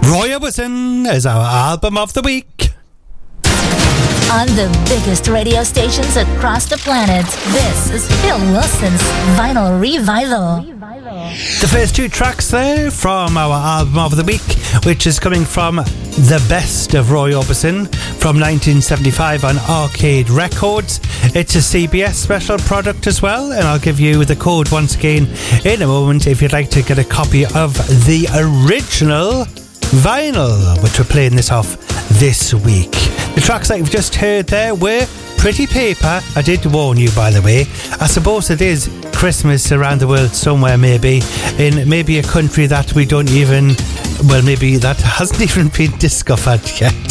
Roy Orbison is our album of the week. On the biggest radio stations across the planet, this is Phil Wilson's Vinyl Revival. The first two tracks there from our album of the week, which is coming from The Best of Roy Orbison from 1975 on Arcade Records. It's a CBS special product as well, and I'll give you the code once again in a moment if you'd like to get a copy of the original vinyl, which we're playing this off this week. The tracks that you've just heard there were Pretty Paper. I did warn you, by the way. I suppose it is Christmas around the world somewhere, maybe in maybe a country that we don't even, well, maybe that hasn't even been discovered yet.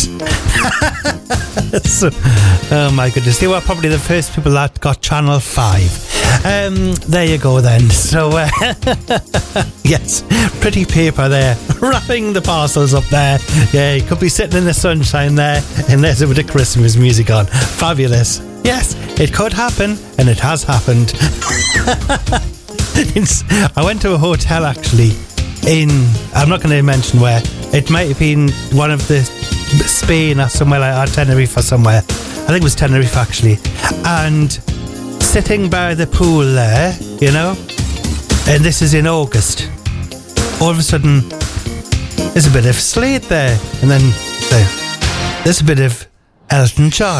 So, oh my goodness, they were probably the first people that got Channel 5. There you go then. So yes, Pretty Paper there, wrapping the parcels up there. Yeah, you could be sitting in the sunshine there and there's a bit of Christmas music on. Fabulous. Yes, it could happen, and it has happened. I went to a hotel actually in, I'm not going to mention where, it might have been one of the Spain or somewhere like that, Tenerife or somewhere. I think it was Tenerife actually. And sitting by the pool there, you know, and this is in August, all of a sudden there's a bit of Slade there, and then there's a bit of Elton John.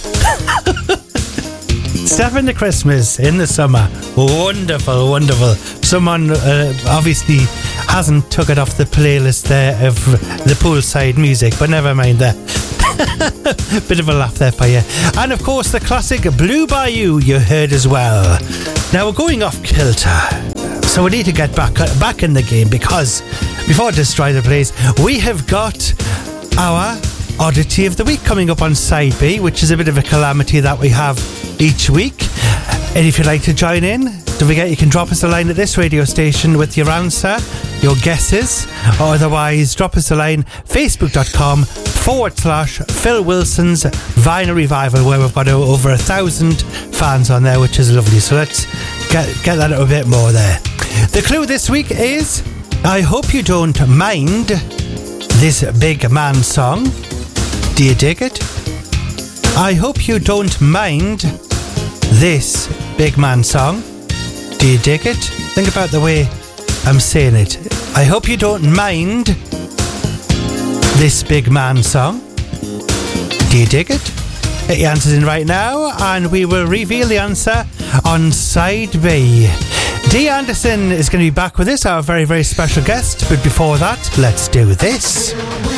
Step into Christmas in the summer. Wonderful, wonderful. Someone obviously hasn't took it off the playlist there of the poolside music, but never mind that. Bit of a laugh there for you. And of course the classic Blue Bayou you heard as well. Now we're going off kilter, so we need to get back in the game, because before I destroy the place, we have got our Oddity of the Week coming up on Side B, which is a bit of a calamity that we have each week. And if you'd like to join in, don't forget you can drop us a line at this radio station with your answer, your guesses, or otherwise drop us a line facebook.com/Phil Wilson's Vinyl Revival, where we've got over 1,000 fans on there, which is lovely. So let's get that a bit more there. The clue this week is, I hope you don't mind this big man song. Do you dig it? I hope you don't mind this big man song. Do you dig it? Think about the way I'm saying it. I hope you don't mind this big man song. Do you dig it? Get your answers in right now, and we will reveal the answer on Side B. Dee Anderson is going to be back with us, our very, very special guest. But before that, let's do this.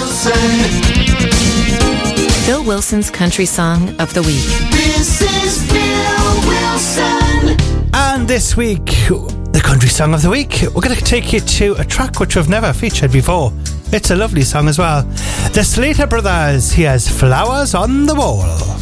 Phil Wilson's Country Song of the Week. This is Phil Wilson. And this week, the Country Song of the Week, we're going to take you to a track which we've never featured before. It's a lovely song as well. The Slater Brothers, here's Flowers on the Wall.